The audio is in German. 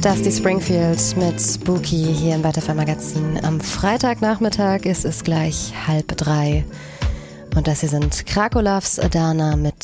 Dusty Springfield mit Spooky hier im Butterfly Magazin. Am Freitagnachmittag ist es gleich 2:30. Und das hier sind Krakolovs Adana mit